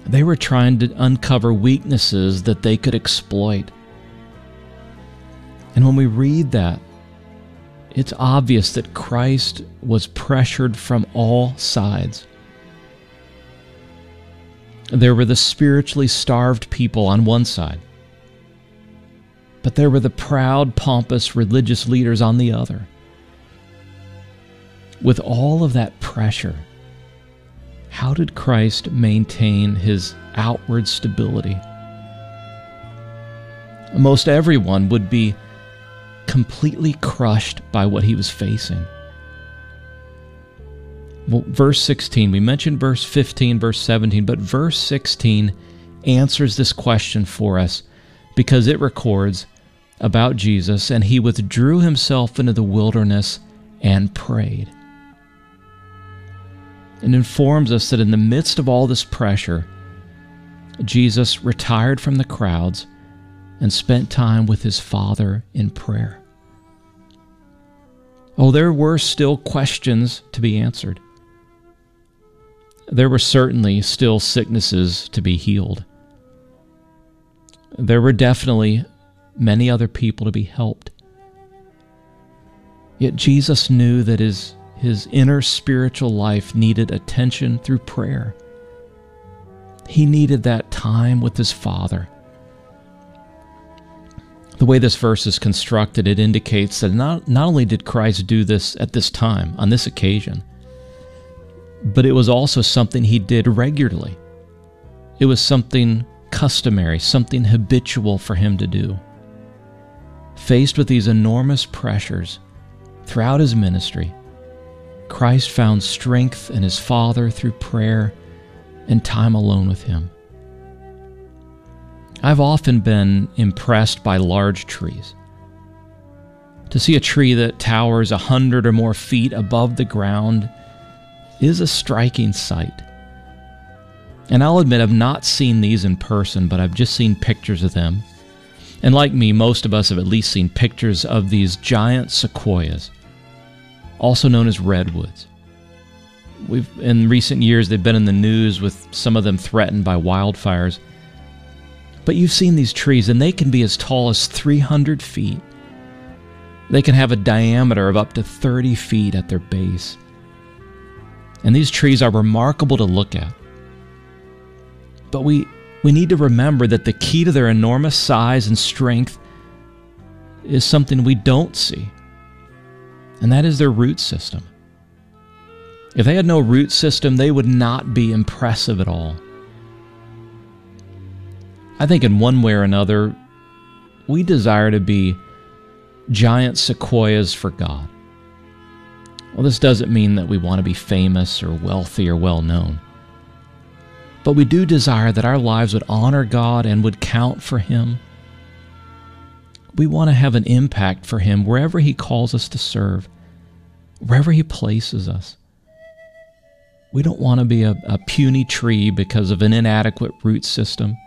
They were trying to uncover weaknesses that they could exploit. And when we read that, it's obvious that Christ was pressured from all sides. There were the spiritually starved people on one side, but there were the proud, pompous religious leaders on the other. With all of that pressure, how did Christ maintain his outward stability? Most everyone would be completely crushed by what he was facing. Well, verse 16, we mentioned verse 15, verse 17, but verse 16 answers this question for us because it records about Jesus, and he withdrew himself into the wilderness and prayed. It informs us that in the midst of all this pressure, Jesus retired from the crowds and spent time with his Father in prayer. Oh, there were still questions to be answered. There were certainly still sicknesses to be healed. There were definitely many other people to be helped. Yet Jesus knew that his inner spiritual life needed attention through prayer. He needed that time with his Father. The way this verse is constructed, it indicates that not only did Christ do this at this time, on this occasion, but it was also something he did regularly. It was something customary, something habitual for him to do. Faced with these enormous pressures throughout his ministry, Christ found strength in his Father through prayer and time alone with him. I've often been impressed by large trees. To see a tree that towers 100 or more feet above the ground is a striking sight. And I'll admit I've not seen these in person, but I've just seen pictures of them. And like me, most of us have at least seen pictures of these giant sequoias, also known as redwoods. In recent years, they've been in the news with some of them threatened by wildfires. But you've seen these trees, and they can be as tall as 300 feet. They can have a diameter of up to 30 feet at their base. And these trees are remarkable to look at. But we need to remember that the key to their enormous size and strength is something we don't see, and that is their root system. If they had no root system, they would not be impressive at all. I think in one way or another, we desire to be giant sequoias for God. Well, this doesn't mean that we want to be famous or wealthy or well-known. But we do desire that our lives would honor God and would count for Him. We want to have an impact for Him wherever He calls us to serve, wherever He places us. We don't want to be a puny tree because of an inadequate root system.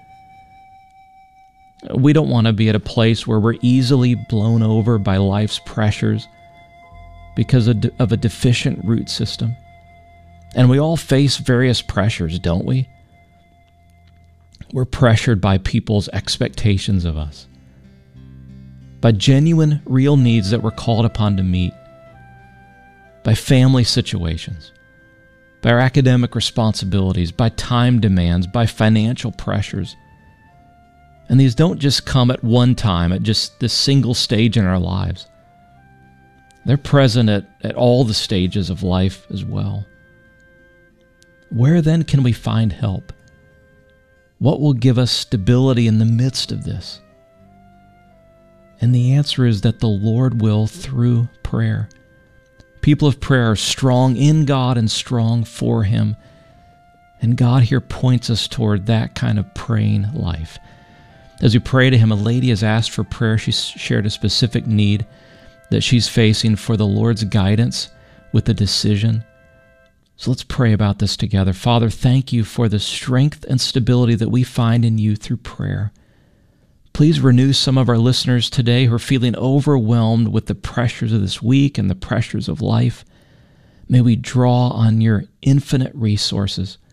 We don't want to be at a place where we're easily blown over by life's pressures because of a deficient root system. And we all face various pressures, don't we? We're pressured by people's expectations of us, by genuine, real needs that we're called upon to meet, by family situations, by our academic responsibilities, by time demands, by financial pressures. And these don't just come at one time, at just this single stage in our lives. They're present at all the stages of life as well. Where then can we find help? What will give us stability in the midst of this? And the answer is that the Lord will through prayer. People of prayer are strong in God and strong for Him. And God here points us toward that kind of praying life. As we pray to Him, a lady has asked for prayer. She shared a specific need that she's facing for the Lord's guidance with a decision. So let's pray about this together. Father, thank You for the strength and stability that we find in You through prayer. Please renew some of our listeners today who are feeling overwhelmed with the pressures of this week and the pressures of life. May we draw on Your infinite resources.